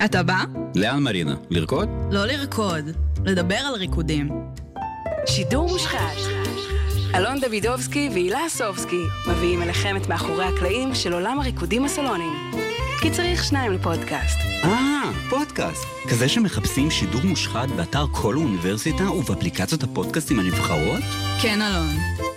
אתה בא? לאן מרינה? לרקוד? לא לרקוד, לדבר על ריקודים. שידור מושחת. אלון דוידובסקי והילה סובסקי מביאים אליכם את מאחורי הקלעים של עולם הריקודים הסלוניים. כי צריך שניים לפודקאסט. פודקאסט. כזה שמחפשים שידור מושחת באתר כל האוניברסיטה ובאפליקציות הפודקאסטים הנבחרות? כן, אלון.